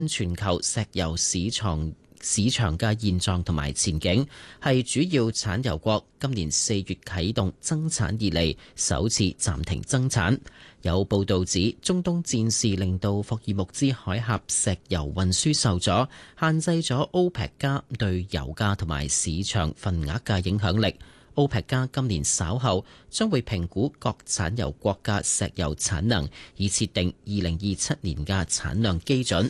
全球石油市場嘅現狀同埋前景，係主要產油國今年4月啟動增產以嚟首次暫停增產。有報道指，中東戰事令到霍爾木茲海峽石油運輸受阻，限制咗歐佩克加對油價同埋市場份額嘅影響力。歐佩克加今年稍後將會評估各產油國嘅石油產能，以設定2027年嘅產量基準。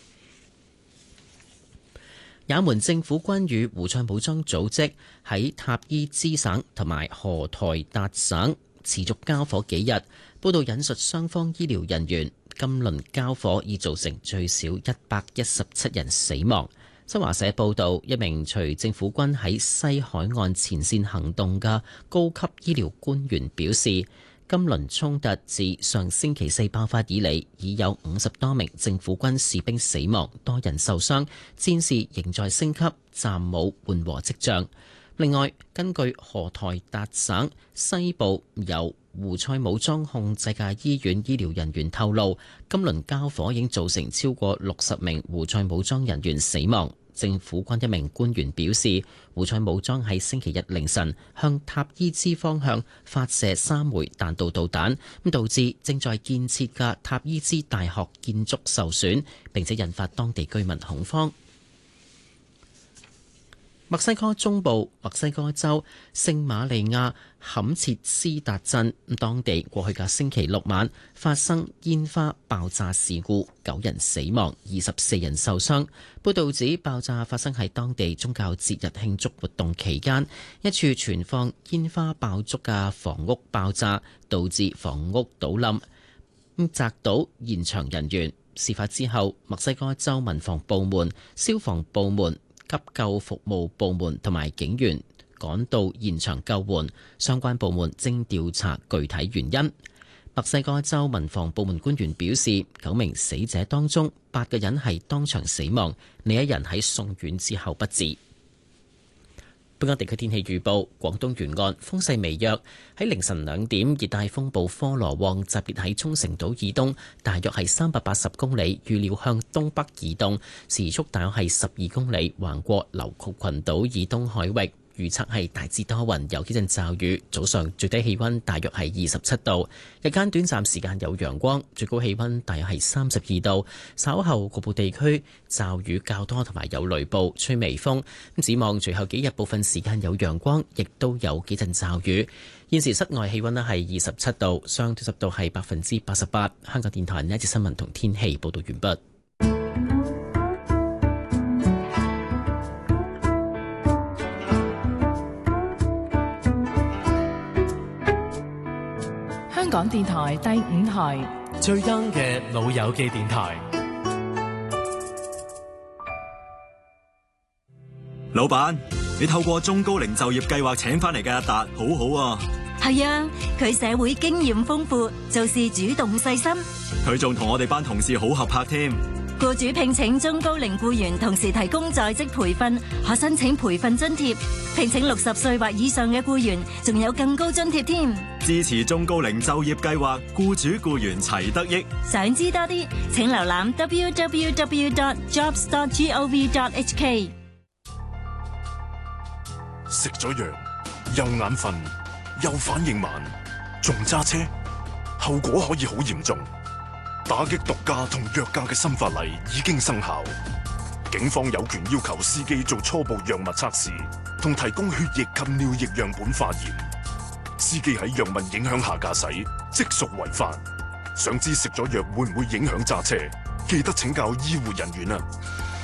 也門政府軍與胡塞武裝組織喺塔伊茲省同埋荷台達省持續交火幾日。報道引述雙方醫療人員，今輪交火已造成最少117人死亡。新華社報道，一名隨政府軍喺西海岸前線行動嘅高級醫療官員表示，今輪衝突自上星期四爆發以嚟，已有50多名政府軍士兵死亡，多人受傷，戰事仍在升級，暫冇緩和跡象。另外，根據荷台達省西部由胡塞武裝控制嘅醫院醫療人員透露，今輪交火已經造成超過60名胡塞武裝人員死亡。政府軍一名官員表示，胡塞武裝喺星期日凌晨向塔伊茲方向發射3枚彈道導彈，咁導致正在建設嘅塔伊茲大學建築受損，並且引發當地居民恐慌。墨西哥中部墨西哥州聖瑪利亞坎切斯達鎮，當地過去嘅星期六晚發生煙花爆炸事故，9人死亡，24人受傷。報道指爆炸發生喺當地宗教節日慶祝活動期間，一處存放煙花爆竹嘅房屋爆炸，導致房屋倒冧，砸倒現場人員。事發之後，墨西哥州民防部門、消防部門、急救服務部門同埋警員趕到現場救援，相關部門正調查具體原因。墨西哥州民防部門官員表示，9名死者當中8個人係當場死亡，另一人喺送院之後不治。本港地區天氣預報：廣東沿岸風勢微弱，喺凌晨2點，熱帶風暴科羅旺集結喺沖繩島以東，大約係380公里，預料向東北移動，時速大約係12公里，橫過琉球群島以東海域。預測係大致多雲，有幾陣驟雨。早上最低氣溫大約係27度，日間短暫時間有陽光，最高氣溫大約係32度。稍後局部地區驟雨較多，同埋有雷暴，吹微風。展望隨後幾日部分時間有陽光，亦都有幾陣驟雨。現時室外氣溫呢係27度，相對濕度係88%。香港電台呢一節新聞同天氣報道完畢。 香港電台第5台最 young 嘅老友記電台。 老闆，你透過中高齡就業計劃請翻嚟嘅阿達，好好啊。 係啊，佢社會經驗豐富，做事主動細心。 佢仲同我哋班同事好合拍添。 僱主聘請中高齡僱員，同時提供在職培訓，可申請培訓津貼。聘請60歲或以上嘅僱員，仲有更高津貼添。 支持中高齡就業計劃，僱主僱員齊得益。 想知多啲，請瀏覽 www.jobs.gov.hk。 食咗藥又眼瞓又反應慢，仲揸車，後果可以好嚴重。打擊毒駕同藥駕嘅新法例已經生效，警方有權要求司機做初步藥物測試，同提供血液及尿液樣本化驗。司機喺藥物影響下駕駛，即屬違法。想知食咗藥會唔會影響揸車？記得請教醫護人員啊！